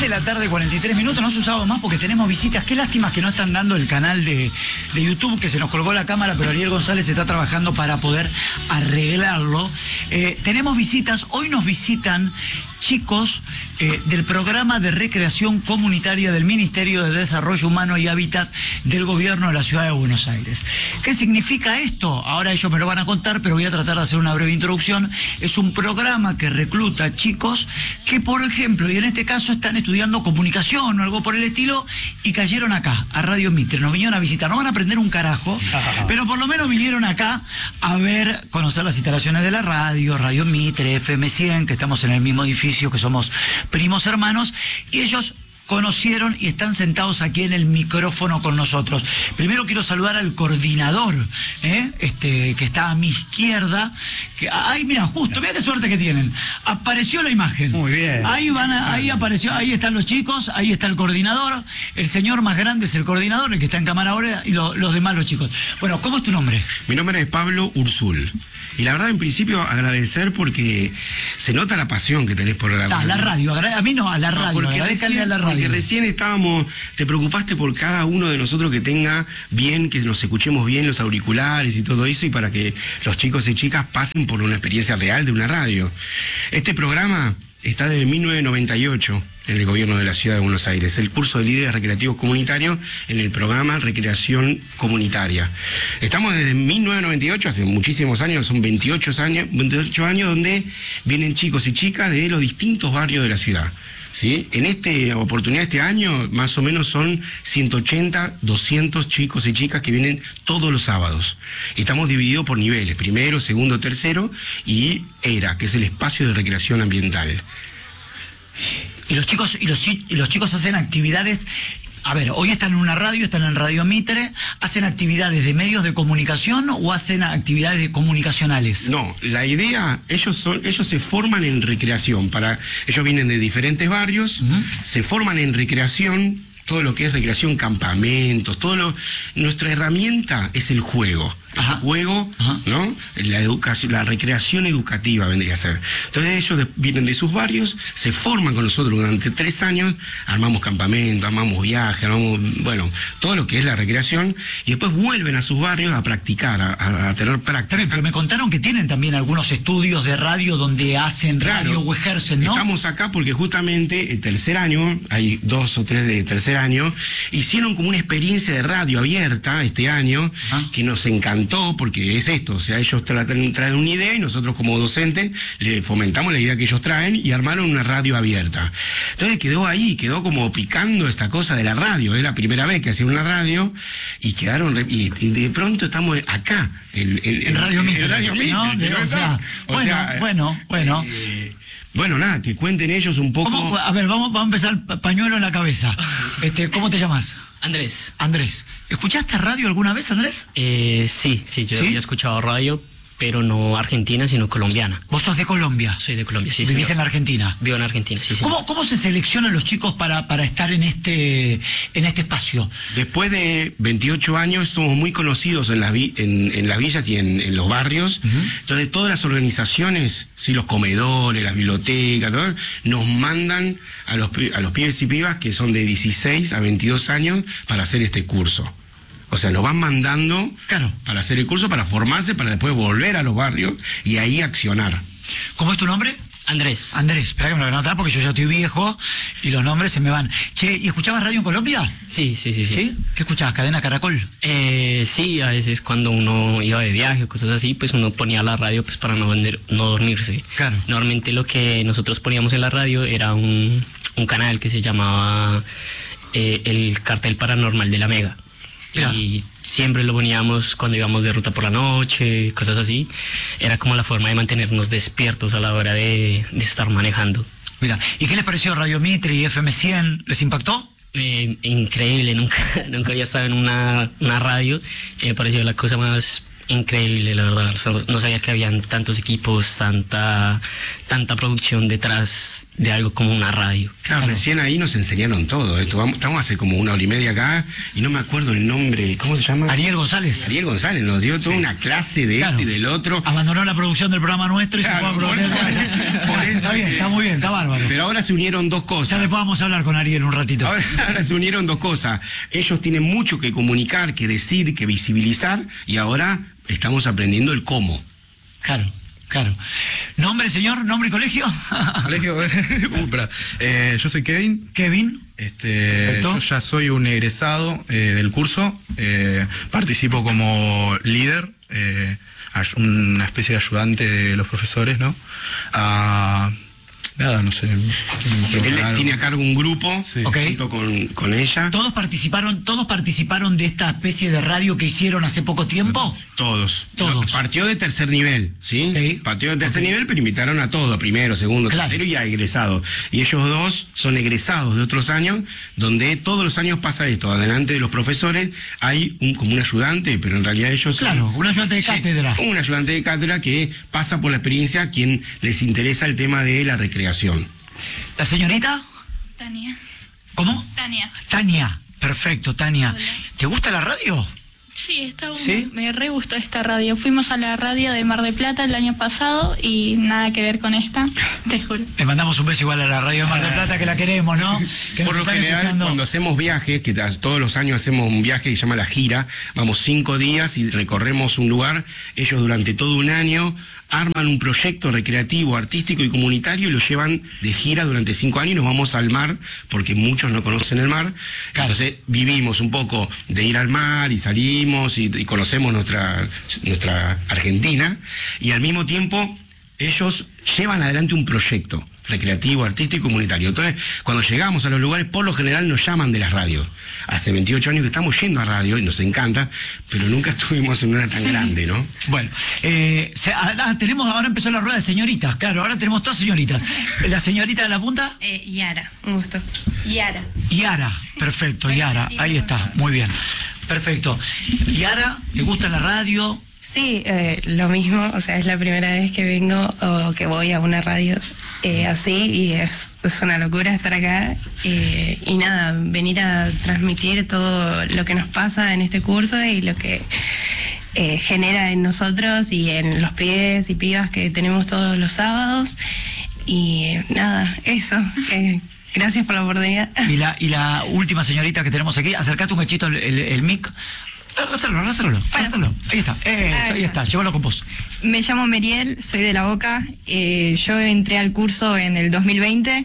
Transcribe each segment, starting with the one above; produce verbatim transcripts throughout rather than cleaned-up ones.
de la tarde, cuarenta y tres minutos, no se usaba más porque tenemos visitas. Qué lástima que no están dando el canal de, de YouTube, que se nos colgó la cámara, pero Ariel González está trabajando para poder arreglarlo. Eh, tenemos visitas, hoy nos visitan chicos eh, del programa de recreación comunitaria del Ministerio de Desarrollo Humano y Hábitat del Gobierno de la Ciudad de Buenos Aires. ¿Qué significa esto? Ahora ellos me lo van a contar, pero voy a tratar de hacer una breve introducción. Es un programa que recluta chicos que, por ejemplo, y en este caso están estudiando comunicación o algo por el estilo, y cayeron acá, a Radio Mitre, nos vinieron a visitar. No van a aprender un carajo, pero por lo menos vinieron acá a ver, conocer las instalaciones de la radio, Radio Mitre, F M cien, que estamos en el mismo edificio, que somos primos hermanos, y ellos conocieron y están sentados aquí en el micrófono con nosotros. Primero quiero saludar al coordinador, ¿eh? este, que está a mi izquierda. Que, ay, mira, justo, mira qué suerte que tienen. Apareció la imagen. Muy bien. Ahí van, a, ahí apareció, ahí están los chicos, ahí está el coordinador. El señor más grande es el coordinador, el que está en cámara ahora, y lo, los demás los chicos. Bueno, ¿cómo es tu nombre? Mi nombre es Pablo Ursul. Y la verdad, en principio, agradecer porque se nota la pasión que tenés por la radio. Ah, la radio, a mí no, a la radio, no, porque, recién, a la radio. porque recién estábamos, te preocupaste por cada uno de nosotros que tenga bien, que nos escuchemos bien los auriculares y todo eso, y para que los chicos y chicas pasen por una experiencia real de una radio. Este programa está desde mil novecientos noventa y ocho en el gobierno de la Ciudad de Buenos Aires, el curso de líderes recreativos comunitarios en el programa Recreación Comunitaria. Estamos desde mil novecientos noventa y ocho, hace muchísimos años, son veintiocho años, veintiocho años donde vienen chicos y chicas de los distintos barrios de la ciudad. ¿Sí? En esta oportunidad, este año, más o menos son ciento ochenta, doscientos chicos y chicas que vienen todos los sábados. Estamos divididos por niveles, primero, segundo, tercero, y E R A, que es el espacio de recreación ambiental. Y los chicos, y los, y los chicos hacen actividades. A ver, hoy están en una radio, están en Radio Mitre. ¿Hacen actividades de medios de comunicación o hacen actividades de comunicacionales? No, la idea, ellos son, ellos se forman en recreación. Para, ellos vienen de diferentes barrios, uh-huh. se forman en recreación, todo lo que es recreación, campamentos, todo lo. Nuestra herramienta es el juego. El Ajá. juego, Ajá. ¿no? La educación, la recreación educativa vendría a ser. Entonces ellos de, vienen de sus barrios, se forman con nosotros durante tres años, armamos campamentos, armamos viajes, armamos, bueno, todo lo que es la recreación, y después vuelven a sus barrios a practicar, a, a, a tener práctica. También, pero me contaron que tienen también algunos estudios de radio donde hacen radio claro, o ejercen, ¿no? Estamos acá porque justamente el tercer año, hay dos o tres de tercer año, hicieron como una experiencia de radio abierta este año, Ajá. que nos encantó. Porque es esto, o sea, ellos traen, traen una idea y nosotros como docentes le fomentamos la idea que ellos traen y armaron una radio abierta. Entonces quedó ahí, quedó como picando esta cosa de la radio, es la primera vez que hacían una radio y quedaron, y, y de pronto estamos acá, en, en, en Radio Mitre. En Radio Mitre, ¿no? ¿no? O sea, o bueno, sea, bueno, bueno. Eh, Bueno, nada, que cuenten ellos un poco. ¿Cómo? A ver, vamos, vamos a empezar pañuelo en la cabeza. Este, ¿cómo te llamas? Andrés. Andrés. ¿Escuchaste radio alguna vez, Andrés? Eh, sí, sí, yo ¿Sí? había escuchado radio, pero no argentina, sino colombiana. ¿Vos sos de Colombia? Soy de Colombia, sí, ¿Vivís señor. en la Argentina? Vivo en Argentina, sí, sí. ¿Cómo, ¿Cómo se seleccionan los chicos para, para estar en este, en este espacio? Después de veintiocho años somos muy conocidos en las, vi en, en las villas y en, en los barrios. Uh-huh. Entonces todas las organizaciones, sí, los comedores, las bibliotecas, ¿no? nos mandan a los, a los pibes y pibas que son de dieciséis a veintidós años para hacer este curso. O sea, lo van mandando claro. para hacer el curso, para formarse, para después volver a los barrios y ahí accionar. ¿Cómo es tu nombre? Andrés. Andrés, espera que me lo voy a anotar porque yo ya estoy viejo y los nombres se me van. Che, ¿y escuchabas radio en Colombia? Sí, sí, sí. ¿Sí? ¿Sí? ¿Qué escuchabas? ¿Cadena Caracol? Eh, sí, a veces cuando uno iba de viaje o cosas así, pues uno ponía la radio pues para no, vender, no dormirse. Claro. Normalmente lo que nosotros poníamos en la radio era un, un canal que se llamaba eh, El Cartel Paranormal de la Mega. Mira. Y siempre lo poníamos cuando íbamos de ruta por la noche, cosas así. Era como la forma de mantenernos despiertos a la hora de, de estar manejando. Mira, ¿y qué les pareció Radio Mitre y F M cien? ¿Les impactó? Eh, increíble, nunca, nunca había estado en una, una radio. Me pareció la cosa más increíble, la verdad. O sea, no sabía que habían tantos equipos, tanta, tanta producción detrás de algo como una radio. Claro, claro. Recién ahí nos enseñaron todo. Esto. Estamos hace como una hora y media acá y no me acuerdo el nombre. ¿Cómo se llama? Ariel González. Ariel González nos dio toda sí. una clase de claro. esto y del otro. Abandonó la producción del programa nuestro y claro, se fue a producir. Por eso está bien, está muy bien, está bárbaro. Pero ahora se unieron dos cosas. Ya después vamos a hablar con Ariel un ratito. Ahora, ahora se unieron dos cosas. Ellos tienen mucho que comunicar, que decir, que visibilizar y ahora estamos aprendiendo el cómo. Claro, claro. ¿Nombre, señor? ¿Nombre y colegio? Colegio. uh, eh, yo soy Kevin. Kevin. Este, yo ya soy un egresado eh, del curso. Eh, participo como líder, eh, una especie de ayudante de los profesores, ¿no? Uh, Nada, no sé. Él tiene a cargo un grupo, sí. okay. junto con, con ella. ¿Todos participaron, todos participaron de esta especie de radio que hicieron hace poco tiempo? Todos. Todos. Partió de tercer nivel, ¿sí? Okay. Partió de tercer okay. nivel, pero invitaron a todo, primero, segundo, claro. tercero y a egresados. Y ellos dos son egresados de otros años, donde todos los años pasa esto. Adelante de los profesores hay un como un ayudante, pero en realidad ellos... Claro, son, un ayudante de cátedra. Sí, un ayudante de cátedra que pasa por la experiencia a quien les interesa el tema de la recreación. ¿La señorita? Tania. ¿Cómo? Tania. Tania, perfecto, Tania. Hola. ¿Te gusta la radio? Sí, está bueno. ¿Sí? Me re gustó esta radio. Fuimos a la radio de Mar del Plata el año pasado y nada que ver con esta, te juro. Le mandamos un beso igual a la radio de Mar del Plata, que la queremos, ¿no? Que Por lo general, escuchando. Cuando hacemos viajes, que todos los años hacemos un viaje que se llama La Gira, vamos cinco días y recorremos un lugar, ellos durante todo un año arman un proyecto recreativo, artístico y comunitario y lo llevan de gira durante cinco años y nos vamos al mar, porque muchos no conocen el mar. Claro. Entonces vivimos un poco de ir al mar y salimos y, y conocemos nuestra, nuestra Argentina y al mismo tiempo ellos llevan adelante un proyecto recreativo, artístico y comunitario. Entonces, cuando llegamos a los lugares, por lo general nos llaman de las radios. Hace veintiocho años que estamos yendo a radio y nos encanta, pero nunca estuvimos en una tan sí. grande, ¿no? Bueno, eh, se, ah, tenemos, ahora empezó la rueda de señoritas, claro, ahora tenemos todas señoritas. ¿La señorita de la punta? Eh, Yara, un gusto. Yara. Yara, perfecto, Yara, ahí está, muy bien. Perfecto. Yara, ¿te gusta la radio? Sí, eh, lo mismo, o sea, es la primera vez que vengo o que voy a una radio eh, así y es, es una locura estar acá eh, y nada, venir a transmitir todo lo que nos pasa en este curso y lo que eh, genera en nosotros y en los pibes y pibas que tenemos todos los sábados y nada, eso. Eh, Gracias por la oportunidad. Y la, y la última señorita que tenemos aquí, acercate un cachito el, el, el mic. Arrástralo, arrástralo, arrástralo. Ahí está, eh, ahí, ahí está, llévalo con vos. Me llamo Meriel, soy de La Boca. Eh, yo entré al curso en el dos mil veinte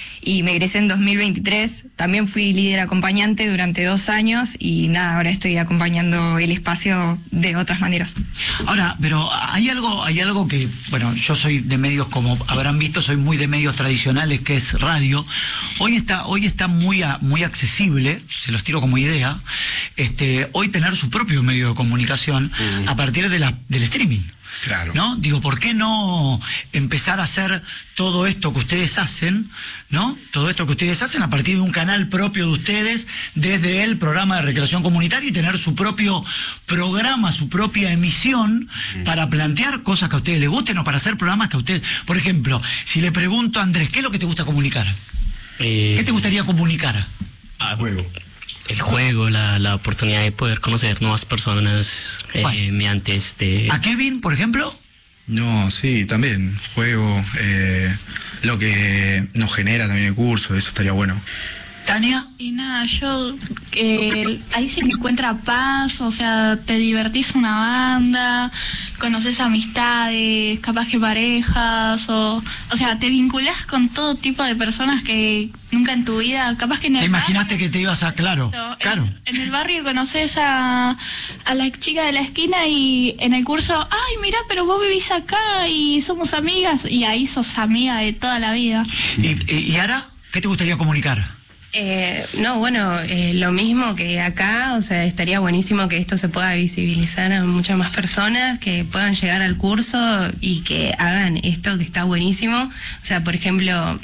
y me egresé en dos mil veintitrés. También fui líder acompañante durante dos años y nada, ahora estoy acompañando el espacio de otras maneras. Ahora, pero hay algo, hay algo que, bueno, yo soy de medios, como habrán visto, soy muy de medios tradicionales, que es radio. Hoy está, hoy está muy, a, muy accesible, se los tiro como idea, este, hoy tener su propio medio de comunicación mm. a partir de la, del streaming. Claro. ¿No? Digo, ¿por qué no empezar a hacer todo esto que ustedes hacen, ¿no? Todo esto que ustedes hacen a partir de un canal propio de ustedes, desde el programa de recreación comunitaria y tener su propio programa, su propia emisión mm. para plantear cosas que a ustedes les gusten o para hacer programas que a ustedes... Por ejemplo, si le pregunto a Andrés, ¿qué es lo que te gusta comunicar? Eh... ¿Qué te gustaría comunicar? A juego. El juego, la, la oportunidad de poder conocer nuevas personas eh, bueno. mediante este... ¿A Kevin, por ejemplo? No, sí, también. Juego, eh, lo que nos genera también el curso, eso estaría bueno. ¿Tania? Y nada, yo... Eh, ahí se encuentra paz, o sea, te divertís una banda, conoces amistades, capaz que parejas, o... O sea, te vinculás con todo tipo de personas que nunca en tu vida, capaz que en el ¿Te imaginaste barrio, que te ibas a... Claro, en, claro. En el barrio conoces a, a la chica de la esquina y en el curso, ay, mirá, pero vos vivís acá y somos amigas, y ahí sos amiga de toda la vida. ¿Y, y, y ahora qué te gustaría comunicar? Eh, no, bueno, eh, lo mismo que acá, o sea, estaría buenísimo que esto se pueda visibilizar a muchas más personas, que puedan llegar al curso y que hagan esto que está buenísimo. O sea, por ejemplo,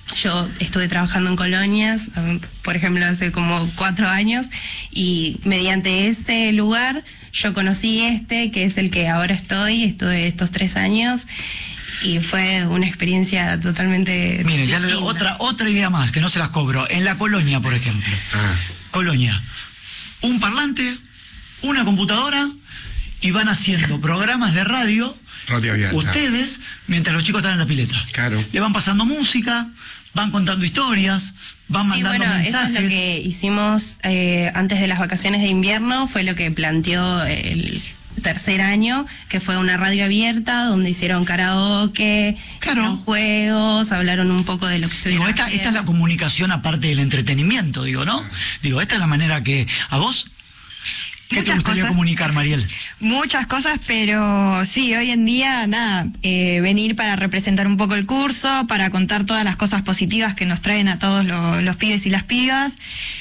Yo estuve trabajando en colonias, um, por ejemplo, hace como cuatro años, y mediante ese lugar yo conocí este, que es el que ahora estoy, estuve estos tres años, y fue una experiencia totalmente... Miren, ya le doy distinta. otra, otra idea más, que no se las cobro. En la colonia, por ejemplo. Ah. Colonia. Un parlante, una computadora, y van haciendo programas de radio. Radio abierta. Ustedes, mientras los chicos están en la pileta. Claro. Le van pasando música, van contando historias, van Sí, mandando bueno, mensajes. eso es lo que hicimos eh, antes de las vacaciones de invierno, fue lo que planteó el tercer año, que fue una radio abierta donde hicieron karaoke, Claro. hicieron juegos, hablaron un poco de lo que estuvieron Digo, esta, esta es la haciendo. comunicación aparte del entretenimiento, digo, ¿no? Digo, esta es la manera que... ¿A vos? ¿Qué te Muchas gustaría cosas. comunicar, Mariel? Muchas cosas, pero sí, hoy en día, nada, eh, venir para representar un poco el curso, para contar todas las cosas positivas que nos traen a todos lo- los pibes y las pibas.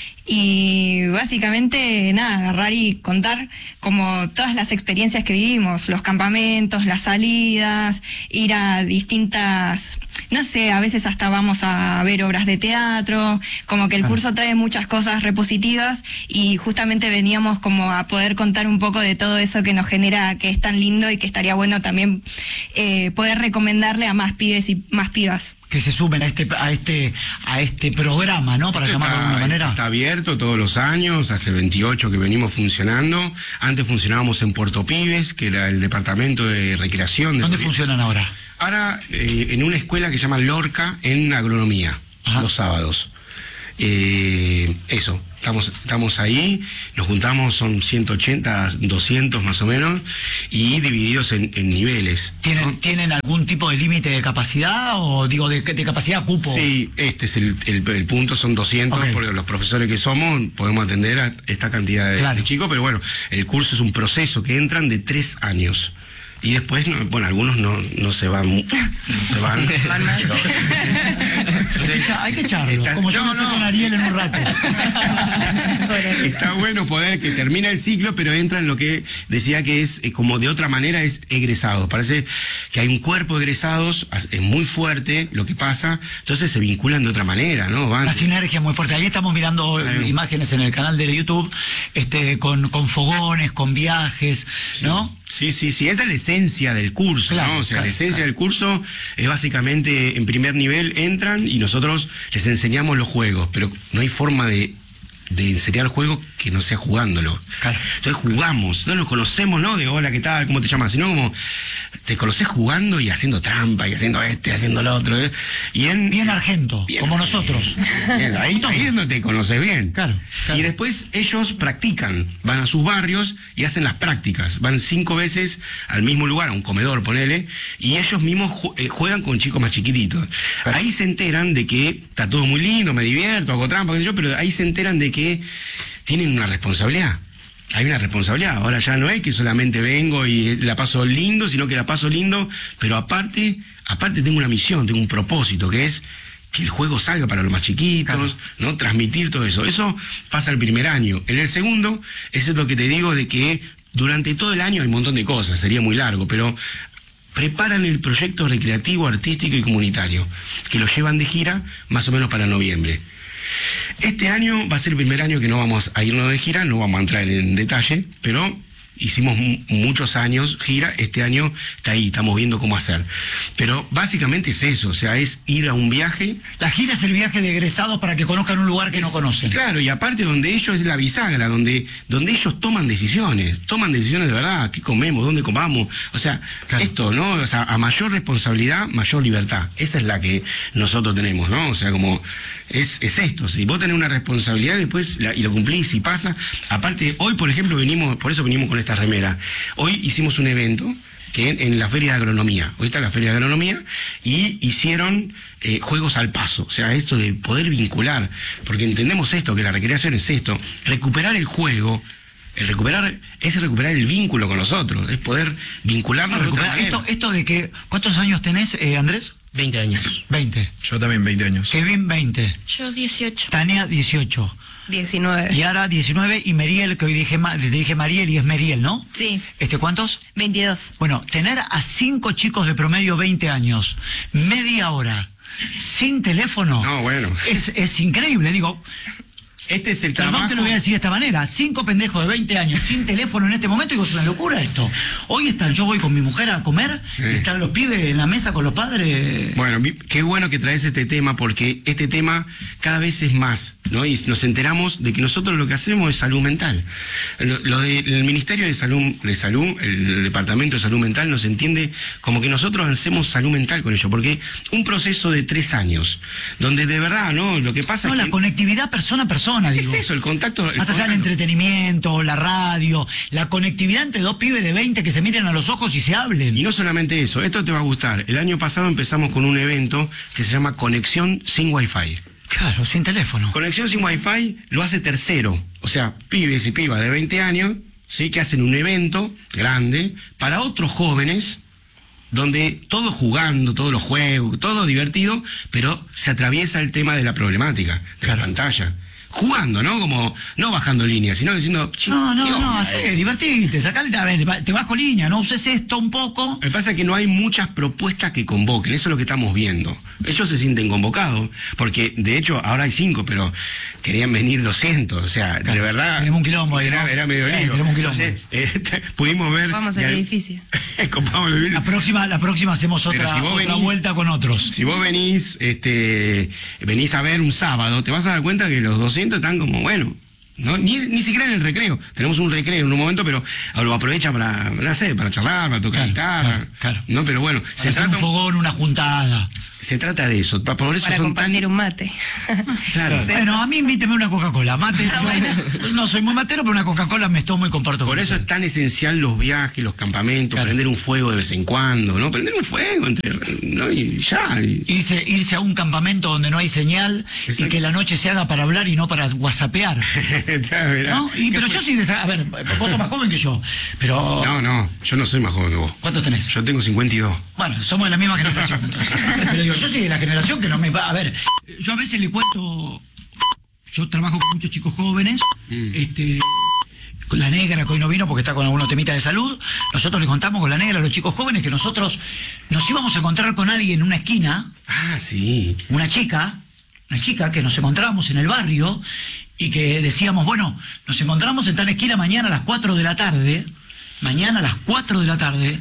Y básicamente, nada, agarrar y contar como todas las experiencias que vivimos, los campamentos, las salidas, ir a distintas, no sé, a veces hasta vamos a ver obras de teatro, como que el Claro. curso trae muchas cosas repositivas y justamente veníamos como a poder contar un poco de todo eso que nos genera, que es tan lindo y que estaría bueno también eh, poder recomendarle a más pibes y más pibas. Que se sumen a este a este a este programa, ¿no? Para Esto llamarlo de alguna está, manera. está abierto todos los años, hace veintiocho que venimos funcionando. Antes funcionábamos en Puerto Pibes, que era el departamento de recreación. del ¿Dónde gobierno. funcionan ahora? Ahora, eh, en una escuela que se llama Lorca, en agronomía, Ajá. los sábados. Eh, eso, estamos, estamos ahí, nos juntamos, son ciento ochenta, doscientos más o menos, y divididos en, en niveles. ¿Tienen, ¿no? ¿Tienen algún tipo de límite de capacidad o digo de, de capacidad cupo? Sí, este es el, el- el punto, son doscientos, Ok. porque los profesores que somos podemos atender a esta cantidad de, Claro. de chicos, pero bueno, el curso es un proceso que entran de tres años. Y después, no, bueno, algunos no, no se van, no se van. Echa- Hay que echarlo, Está- como yo no, me sé no. con Ariel en un rato. Está bueno poder que termina el ciclo, pero entra en lo que decía que es eh, como de otra manera es egresado. Parece que hay un cuerpo de egresados, as- es muy fuerte lo que pasa, entonces se vinculan de otra manera, ¿no? Van, La sinergia es muy fuerte. Ahí estamos mirando Claro. eh, imágenes en el canal de YouTube, este, con, con fogones, con viajes, ¿no? Sí, sí, sí, esa es la esencia del curso, Claro, ¿no? O sea, claro, la esencia claro. del curso es básicamente, en primer nivel entran y nosotros les enseñamos los juegos, pero no hay forma de, de enseñar juegos que no sea jugándolo. Claro. Entonces jugamos, no nos conocemos, ¿no? De hola, ¿qué tal? ¿Cómo te llamas? Sino como te conoces jugando y haciendo trampa y haciendo este, haciendo lo otro. ¿eh? Y en, Bien argento, Bien, como nosotros. Bien, ahí, ahí es donde te conoces bien. Claro, claro. Y después ellos practican, van a sus barrios y hacen las prácticas. Van cinco veces al mismo lugar, a un comedor, ponele, y ellos mismos ju- eh, juegan con chicos más chiquititos. Ahí se enteran de que está todo muy lindo, me divierto, hago trampa, qué sé yo, pero ahí se enteran de que tienen una responsabilidad. Hay una responsabilidad. Ahora ya no es que solamente vengo y la paso lindo, sino que la paso lindo, pero aparte, aparte tengo una misión, tengo un propósito, que es que el juego salga para los más chiquitos, Claro. ¿no? Transmitir todo eso. Eso pasa el primer año. En el segundo, eso es lo que te digo de que durante todo el año hay un montón de cosas, sería muy largo, pero preparan el proyecto recreativo, artístico y comunitario, que lo llevan de gira más o menos para noviembre. Este año va a ser el primer año que no vamos a irnos de gira, no vamos a entrar en detalle, pero hicimos mu- muchos años gira, este año está ahí, estamos viendo cómo hacer. Pero básicamente es eso, o sea, es ir a un viaje. La gira es el viaje de egresados para que conozcan un lugar que no Es- conocen. Claro, y aparte donde ellos es la bisagra, donde, donde ellos toman decisiones, toman decisiones de verdad, qué comemos, dónde comamos, o sea, Claro. esto, ¿no? O sea, a mayor responsabilidad, mayor libertad. Esa es la que nosotros tenemos, ¿no? O sea, como es, es esto, si vos tenés una responsabilidad después la- y lo cumplís y pasa. Aparte, hoy, por ejemplo, venimos, por eso venimos con esta remera. Hoy hicimos un evento que en, en la Feria de Agronomía. Hoy está la Feria de Agronomía y hicieron eh, juegos al paso. O sea, esto de poder vincular, porque entendemos esto, que la recreación es esto, recuperar el juego. El recuperar es recuperar el vínculo con los otros, es poder vincularnos de otra Recupera- manera. esto, esto de que. ¿Cuántos años tenés, eh, Andrés? veinte años. veinte. Yo también, veinte años. Kevin, veinte. Yo dieciocho. Tania, dieciocho. diecinueve. Y ahora diecinueve. Y Meriel, que hoy dije, ma- te dije Mariel y es Meriel, ¿no? Sí, Este, ¿cuántos? veintidós. Bueno, tener a cinco chicos de promedio veinte años, media hora, sin teléfono. No, bueno. Es, es increíble, digo. Este es el Perdón trabajo. te lo voy a decir de esta manera. Cinco pendejos de veinte años sin teléfono en este momento, digo, es una locura esto. Hoy están, yo voy con mi mujer a comer, Sí. y están los pibes en la mesa con los padres. Bueno, vi- qué bueno que traes este tema, porque este tema cada vez es más, ¿no? Y nos enteramos de que nosotros lo que hacemos es salud mental. Lo, lo del el Ministerio de Salud, de Salud, el Departamento de Salud Mental nos entiende como que nosotros hacemos salud mental con ello, porque un proceso de tres años, donde de verdad, ¿no? Lo que pasa No, es la que... conectividad persona a persona, Es digo. eso, el contacto... el Más allá del contacto. entretenimiento, la radio, la conectividad entre dos pibes de veinte que se miren a los ojos y se hablen. Y no solamente eso, esto te va a gustar. El año pasado empezamos con un evento que se llama Conexión sin Wi-Fi. Claro, sin teléfono. Conexión sin Wi-Fi lo hace Tercero, o sea, pibes y pibas de veinte años, sí, que hacen un evento grande para otros jóvenes, donde todo jugando, todos los juegos, todo divertido, pero se atraviesa el tema de la problemática, de la pantalla. Jugando, ¿no? Como, no bajando líneas, sino diciendo... "Che, No, ¿qué no, no, onda, así, eh?". divertite, sacale, a ver, va- te bajo línea, no uses esto un poco. Lo que pasa es que no hay muchas propuestas que convoquen, eso es lo que estamos viendo. Ellos se sienten convocados, porque de hecho ahora hay cinco, pero querían venir doscientos, o sea, Claro, de verdad... tenemos un quilombo ahí, era, ¿no? era medio Sí, lío. tenemos un quilombo. Entonces, eh, pudimos ver... Vamos al de- edificio. Copamos el edificio. La próxima, la próxima hacemos Pero otra, si vos otra venís- vuelta con otros. Si vos venís, este, venís a ver un sábado, te vas a dar cuenta que los doscientos están como, bueno, no, ni, ni siquiera en el recreo. Tenemos un recreo en un momento, pero lo aprovechan para, no sé, para charlar, para tocar Claro, guitarra. claro, claro. No, pero bueno, Para se hacer un trata, fogón, una juntada. se trata de eso. Pa- Por eso Para son tan... compartir un mate. Claro. Sí. Bueno, a mí invíteme una Coca-Cola. Mate, yo no soy muy matero, pero una Coca-Cola me tomo y comparto. Por con eso ustedes. es tan esencial los viajes, los campamentos, Claro. prender un fuego de vez en cuando, ¿no? Prender un fuego entre, ¿no? Y ya. y- Irse, irse a un campamento donde no hay señal y Exacto. que la noche se haga para hablar y no para whatsappear. Ya verá. ¿No? Y, ¿Qué pero fue? yo sí, de esa- a ver, vos sos más joven que yo, pero... No, no, yo no soy más joven que vos. ¿Cuántos tenés? Yo tengo cincuenta y dos. Bueno, somos de la misma generación, entonces. Pero digo, yo soy de la generación que no me va... A ver, yo a veces le cuento... Yo trabajo con muchos chicos jóvenes, este... Con la negra, que hoy no vino porque está con algunos temitas de salud. Nosotros le contamos con la negra a los chicos jóvenes que nosotros nos íbamos a encontrar con alguien en una esquina, Ah, sí. una chica, una chica que nos encontrábamos en el barrio y que decíamos, bueno, nos encontramos en tal esquina mañana a las cuatro de la tarde, mañana a las cuatro de la tarde.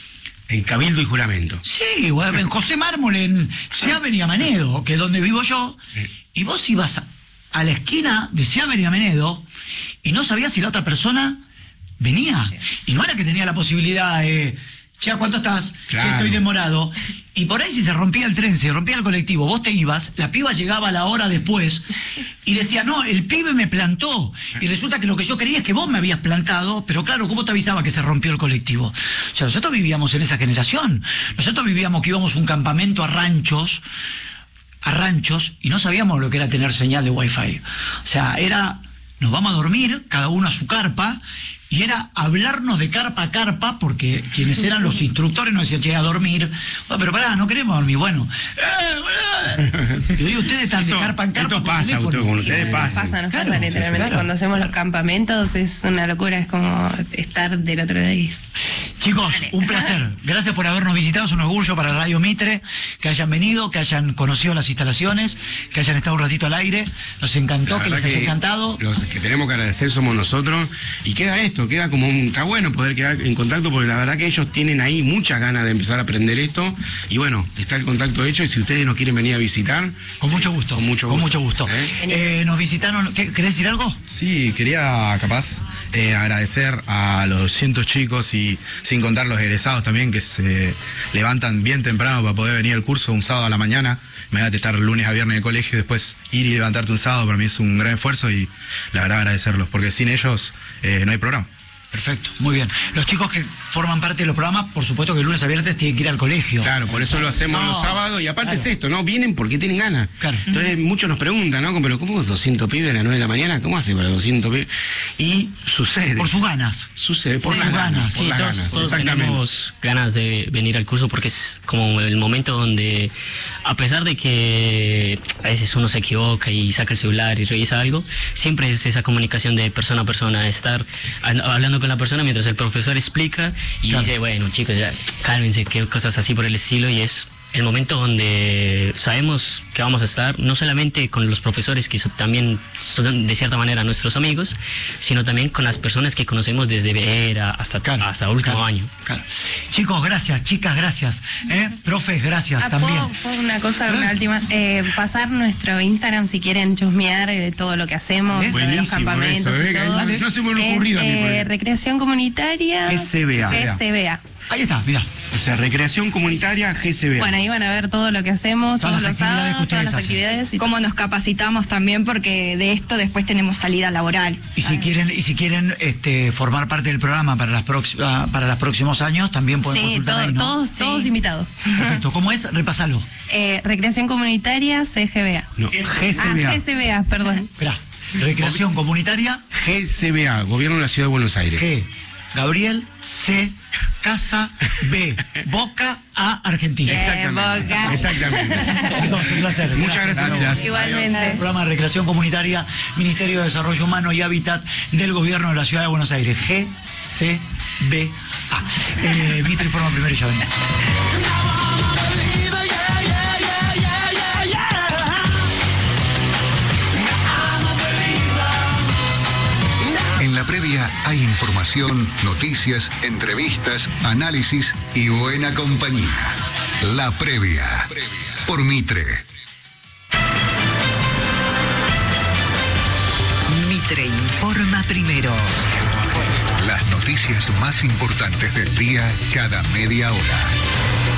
En Cabildo y Juramento. Sí, bueno, en José Mármol, en Seaver y Amanedo, que es donde vivo yo, y vos ibas a, a la esquina de Seaver y Amanedo y no sabías si la otra persona venía. Y no era que tenía la posibilidad de, che, ¿a cuánto estás? Claro. Che, estoy demorado. Y por ahí si se rompía el tren, se rompía el colectivo, vos te ibas, la piba llegaba a la hora después y decía, no, el pibe me plantó. Y resulta que lo que yo quería es que vos me habías plantado, pero claro, ¿cómo te avisaba que se rompió el colectivo? O sea, nosotros vivíamos en esa generación. Nosotros vivíamos que íbamos a un campamento a ranchos, a ranchos, y no sabíamos lo que era tener señal de wifi. O sea, era, nos vamos a dormir, cada uno a su carpa, y era hablarnos de carpa a carpa, porque quienes eran los instructores nos decían, che, a dormir. Bueno, pero pará, no queremos dormir. Bueno, eh, bueno. Y digo, ustedes están de Esto- carpa en carpa. esto por pasa, teléfono. usted- con Sí, ustedes nos pasa. pasa, nos Claro, pasa sí, literalmente. claro. Cuando hacemos los campamentos es una locura, es como estar del otro lado. Chicos, un placer. Gracias por habernos visitado. Es un orgullo para Radio Mitre que hayan venido, que hayan conocido las instalaciones, que hayan estado un ratito al aire. Nos encantó, La que les verdad haya encantado. Los que tenemos que agradecer somos nosotros. Y queda esto, queda como un... Está bueno poder quedar en contacto porque la verdad que ellos tienen ahí muchas ganas de empezar a aprender esto. Y bueno, está el contacto hecho y si ustedes nos quieren venir a visitar... Con sí, mucho gusto. Con mucho Con gusto. mucho gusto. ¿Eh? Eh, nos visitaron. ¿qué, ¿Querés decir algo? Sí, quería capaz eh, agradecer a los doscientos chicos y sin contar los egresados también que se levantan bien temprano para poder venir al curso un sábado a la mañana. Imagínate estar lunes a viernes en el colegio y después ir y levantarte un sábado, para mí es un gran esfuerzo y la verdad agradecerlos, porque sin ellos eh, no hay programa. Perfecto, muy bien. Los chicos que forman parte de los programas, por supuesto que el lunes a viernes tienen que ir al colegio. Claro, por eso lo hacemos No, los sábados y aparte claro. es esto, ¿no? Vienen porque tienen ganas. Claro. Entonces muchos nos preguntan, ¿no? Pero ¿cómo doscientos pibes a las nueve de la mañana? ¿Cómo hace para doscientos pibes? Y sucede. Por sus ganas. Sucede, por Sí, las ganas. ganas, por Sí, las todos, ganas, todos exactamente. tenemos ganas de venir al curso porque es como el momento donde, a pesar de que a veces uno se equivoca y saca el celular y revisa algo, siempre es esa comunicación de persona a persona, estar a- hablando con la persona mientras el profesor explica y Claro. dice, bueno chicos, ya cálmense, qué cosas así por el estilo y es el momento donde sabemos que vamos a estar, no solamente con los profesores que so- también son de cierta manera nuestros amigos, sino también con las personas que conocemos desde Vera hasta, Claro, hasta último claro, año. claro. Chicos, gracias. Chicas, gracias. ¿Eh? Profes, gracias Ah, también. ¿puedo- puedo una cosa, una última. Eh, pasar nuestro Instagram si quieren chusmear eh, todo lo que hacemos, ¿Eh? lo de los Buenísimo campamentos eso, y ¿eh? todo. Dale. No se me hubiera Es, ocurrido a mí, eh, por ejemplo. Recreación Comunitaria. G C B A. G C B A. Ahí está, mira. O sea, recreación comunitaria G C B A. Bueno, ahí van a ver todo lo que hacemos, Todas todos las los actividades que sábados, ustedes todas las hacen. actividades. Y Cómo nos capacitamos también, porque de esto después tenemos salida laboral. Y si quieren, y si quieren este, formar parte del programa para las próximas, para los próximos años, también pueden Sí, consultar to- ahí, ¿no? todos, todos invitados. Perfecto. ¿Cómo es? Repásalo. Eh, Recreación Comunitaria C G B A. No, G C B Ah, A. G C B A, perdón. Esperá. Recreación comunitaria. G C B A, Gobierno de la Ciudad de Buenos Aires. G. Gabriel. C. Casa. B. Boca. A. Argentina. Exactamente. Boca. Exactamente. Chicos, un placer. Muchas gracias. Gracias. Igualmente. Programa de Recreación Comunitaria, Ministerio de Desarrollo Humano y Hábitat del Gobierno de la Ciudad de Buenos Aires. G C B A. Eh, Mitre informa primero y ya venimos. En la previa hay información, noticias, entrevistas, análisis y buena compañía. La previa. Por Mitre. Mitre informa primero. Las noticias más importantes del día cada media hora.